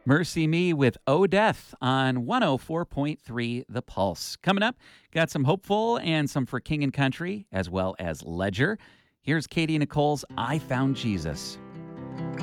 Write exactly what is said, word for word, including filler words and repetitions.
Mercy Me with Oh Death on one oh four point three The Pulse. Coming up, got some hopeful and some for King and Country, as well as Ledger. Here's Katie Nicole's I Found Jesus.